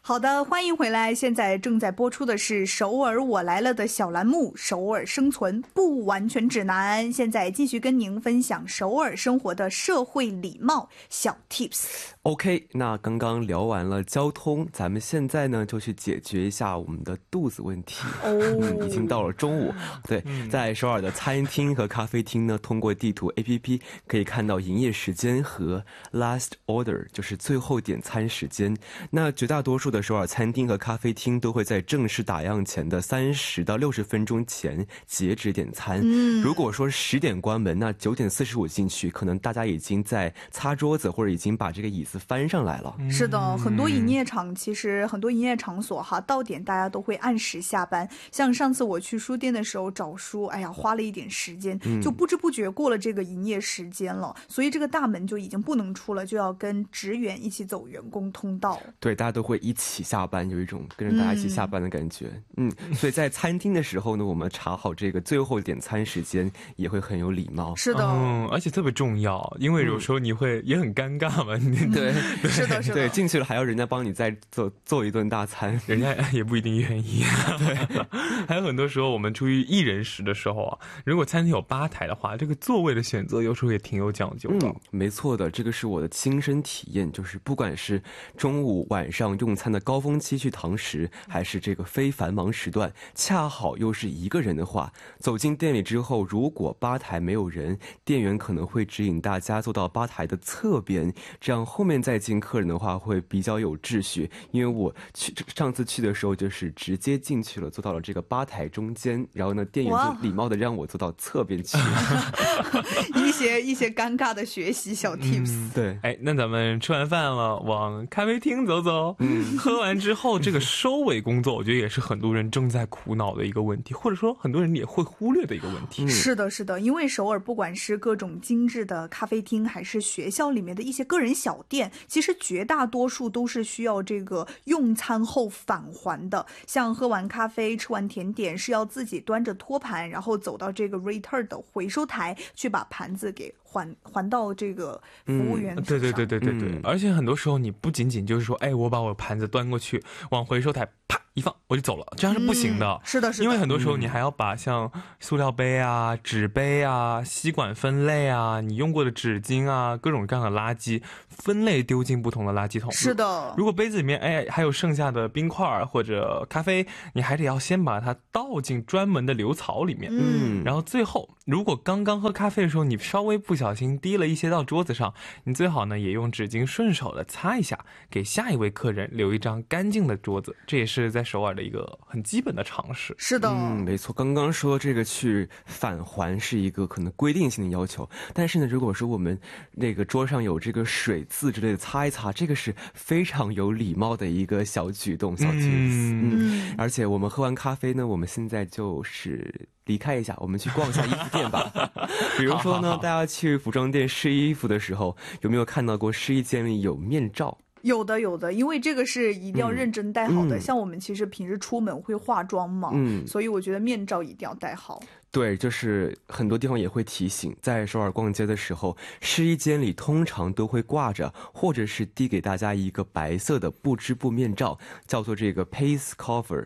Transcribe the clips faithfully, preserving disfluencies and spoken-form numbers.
好的，欢迎回来。现在正在播出的是首尔我来了的小栏目首尔生存不完全指南，现在继续跟您分享首尔生活的社会礼貌小 tips。 OK， 那刚刚聊完了交通，咱们现在呢就去解决一下我们的肚子问题。哦、嗯，已经到了中午。对，在首尔的餐厅和咖啡厅呢，通过地图 A P P 可以看到营业时间和 last order， 就是最后点餐时间。那绝大多数的首尔餐厅和咖啡厅都会在正式打烊前的三十到六十分钟前截止点餐。嗯，如果说十点关门，那九点四十五进去，可能大家已经在擦桌子或者已经把这个椅子翻上来了。 是的，很多营业场其实很多营业场所哈，到点大家都会按时下班。像上次我去书店的时候找书，哎呀，花了一点时间，就不知不觉过了这个营业时间了，所以这个大门就已经不能出了，就要跟职员一起走员工通道。 对，大家都会一起下班，有一种跟着大家一起下班的感觉。嗯，嗯所以在餐厅的时候呢，我们查好这个最后点餐时间也会很有礼貌。 是的， 嗯，而且特别重要，因为有时候你会、嗯、也很尴尬嘛。 对， 是的，是的。 对，进去了还要人家帮你再做做一顿大餐， 人家也不一定愿意。对，还有很多时候我们出于一人食的时候啊，如果餐厅有吧台的话，这个座位的选择有时候也挺有讲究的。 嗯，没错的，这个是我的亲身体验，就是不管是中午晚上用餐的高峰期去堂食，还是这个非繁忙时段，恰好又是一个人的话，走进店里之后，如果吧台没有人，店员可能会指引大家坐到吧台的侧边，这样后面再进客人的话会比较有秩序。因为我去上次去的时候就是直接进去了，坐到了这个吧台中间，然后呢店员就礼貌的让我坐到侧边去。 一些一些尴尬的学习小 tips、嗯、 对。哎，那咱们吃完饭了，往咖啡厅走走。嗯，喝完之后这个收尾工作我觉得也是很多人正在苦恼的一个问题，或者说很多人也会忽略的一个问题。 嗯、是的是的，因为首尔不管是各种精致的咖啡厅，还是学校里面的一些个人小店，其实绝大多数都是需要这个用餐后返还的。像喝完咖啡吃完甜点是要自己端着托盘，然后走到这个 return 的回收台去把盘子给还还到这个服务员、嗯、 对对对对对对、嗯、而且很多时候你不仅仅就是说，哎，我把我盘子端过去往回收台啪一放我就走了，这样是不行的、嗯、 是的是的， 因为很多时候你还要把像塑料杯啊、纸杯啊、吸管分类啊、你用过的纸巾啊、各种各样的垃圾分类丢进不同的垃圾桶。 是的， 如果杯子里面哎还有剩下的冰块或者咖啡，你还得要先把它倒进专门的流槽里面。嗯，然后最后如果刚刚喝咖啡的时候你稍微不小心滴了一些到桌子上，你最好呢也用纸巾顺手的擦一下，给下一位客人留一张干净的桌子，这也是在首尔的一个很基本的常识。 是的， 嗯，没错，刚刚说这个去返还是一个可能规定性的要求，但是呢如果说我们那个桌上有这个水渍之类的擦一擦，这个是非常有礼貌的一个小举动小 tips。 嗯, 嗯而且我们喝完咖啡呢，我们现在就是离开一下，我们去逛一下衣服店吧。比如说呢好好好，大家去服装店试衣服的时候，有没有看到过试衣间里有面罩？ 有的有的，因为这个是一定要认真戴好的、嗯、像我们其实平时出门会化妆嘛、嗯、所以我觉得面罩一定要戴好。 对，就是很多地方也会提醒，在首尔逛街的时候，试衣间里通常都会挂着或者是递给大家一个白色的不织布面罩，叫做这个 face cover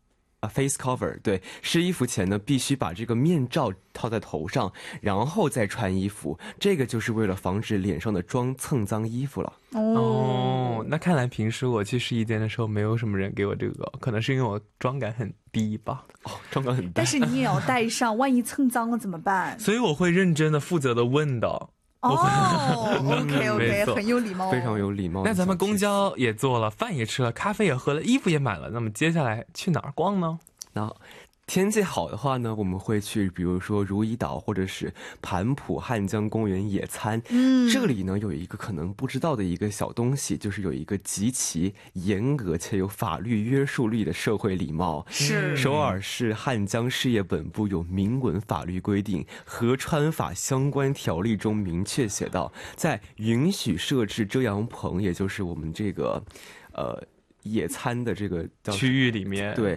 face cover。 对，试衣服前呢必须把这个面罩套在头上，然后再穿衣服，这个就是为了防止脸上的妆蹭脏衣服了。 哦，那看来平时我去试衣间的时候没有什么人给我这个，可能是因为我妆感很低吧。 哦，妆感很低， 但是你也要带上，万一蹭脏了怎么办？ 所以我会认真的负责的问的。 哦 OK OK， 很有礼貌， 非常有礼貌。 那咱们公交也坐了，饭也吃了，咖啡也喝了，衣服也买了，那么接下来去哪儿逛呢？ 那天气好的话呢，我们会去比如说如意岛或者是盘浦汉江公园野餐。嗯，这里呢有一个可能不知道的一个小东西，就是有一个极其严格且有法律约束力的社会礼貌。 是首尔市汉江事业本部有明文法律规定，河川法相关条例中明确写道，在允许设置遮阳棚，也就是我们这个呃野餐的这个区域里面， 对，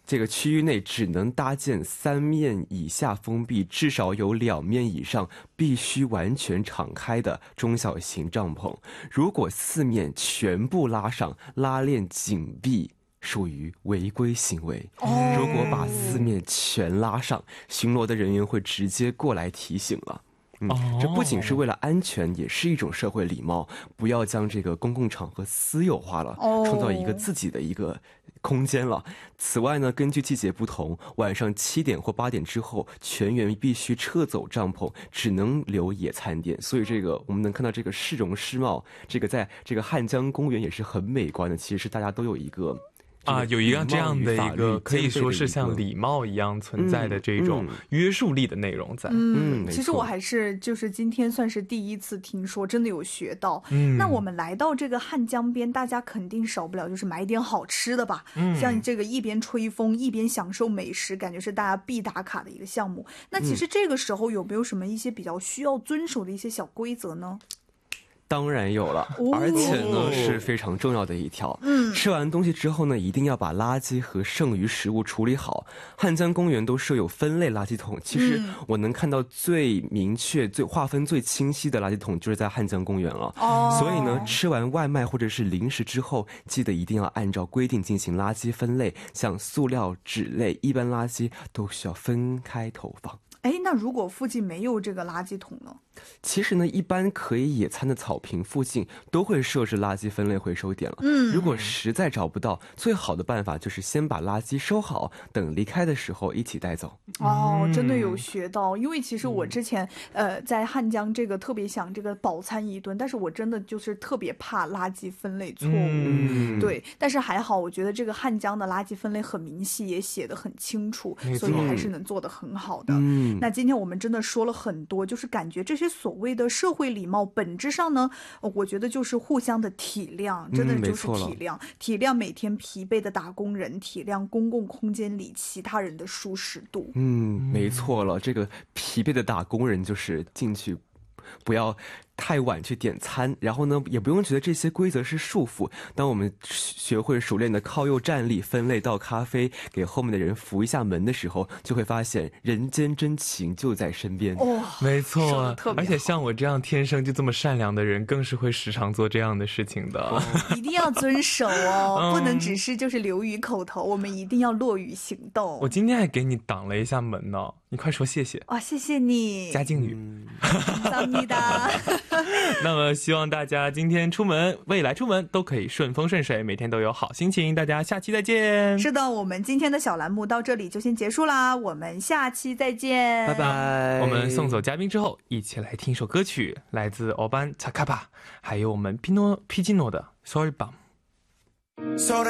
这个区域内只能搭建三面以下封闭，至少有两面以上必须完全敞开的中小型帐篷。如果四面全部拉上，拉链紧闭，属于违规行为。 哦， 如果把四面全拉上，巡逻的人员会直接过来提醒了。嗯，这不仅是为了安全，也是一种社会礼貌，不要将这个公共场合私有化了，创造一个自己的一个空间了。此外呢，根据季节不同，晚上七点或八点之后，全员必须撤走帐篷，只能留野餐垫。所以这个我们能看到这个市容市貌，这个在这个汉江公园也是很美观的。其实大家都有一个。 啊，有一个这样的一个可以说是像礼貌一样存在的这种约束力的内容在。 嗯，其实我还是就是今天算是第一次听说，真的有学到。嗯，那我们来到这个汉江边，大家肯定少不了就是买点好吃的吧。嗯，像这个一边吹风一边享受美食，感觉是大家必打卡的一个项目。那其实这个时候有没有什么一些比较需要遵守的一些小规则呢？ 当然有了，而且呢是非常重要的一条。嗯，吃完东西之后呢，一定要把垃圾和剩余食物处理好。汉江公园都设有分类垃圾桶，其实我能看到最明确、最划分最清晰的垃圾桶就是在汉江公园了。哦，所以呢，吃完外卖或者是零食之后，记得一定要按照规定进行垃圾分类，像塑料、纸类、一般垃圾都需要分开投放。 哎，那如果附近没有这个垃圾桶呢？ 其实呢，一般可以野餐的草坪附近都会设置垃圾分类回收点了。嗯，如果实在找不到，最好的办法就是先把垃圾收好，等离开的时候一起带走。 哦，真的有学到，因为其实我之前、嗯、呃在汉江这个特别想这个饱餐一顿，但是我真的就是特别怕垃圾分类错误。嗯，对，但是还好，我觉得这个汉江的垃圾分类很明细，也写得很清楚，所以还是能做得很好的。嗯，那今天我们真的说了很多，就是感觉这些所谓的社会礼貌本质上呢，我觉得就是互相的体谅，真的就是体谅、嗯、体谅每天疲惫的打工人，体谅公共空间里其他人的舒适度。 嗯，没错了，这个疲惫的打工人就是进去不要太晚去点餐，然后呢，也不用觉得这些规则是束缚。当我们学会熟练的靠右站立、分类倒咖啡，给后面的人扶一下门的时候，就会发现人间真情就在身边。 哦， 没错，而且像我这样天生就这么善良的人，更是会时常做这样的事情的。哦、 一定要遵守哦、嗯，不能只是就是流于口头，我们一定要落于行动。 我今天还给你挡了一下门呢，你快说谢谢。 啊、哦，谢谢你， 嘉靖语。 감사합니다。 那么希望大家今天出门，未来出门都可以顺风顺水，每天都有好心情。大家下期再见。 是的，我们今天的小栏目到这里就先结束啦，我们下期再见， 拜拜。 我们送走嘉宾之后，一起来听一首歌曲，来自欧班查卡巴，还有我们皮诺皮基诺的 Sorry Bum。